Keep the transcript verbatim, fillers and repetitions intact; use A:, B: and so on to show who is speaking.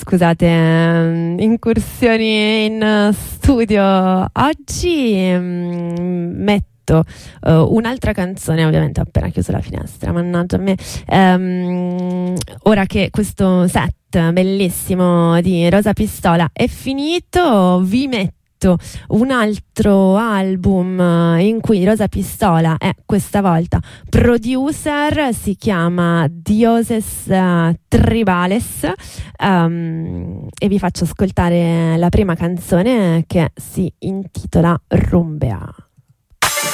A: scusate, ehm, incursioni in studio. Oggi mm, metto uh, un'altra canzone, ovviamente ho appena chiuso la finestra, mannaggia a me. Um, ora che questo set bellissimo di Rosa Pistola è finito, vi metto un altro album in cui Rosa Pistola è questa volta producer, si chiama Dioses uh, Tribales, um, e vi faccio ascoltare la prima canzone che si intitola Rumbea.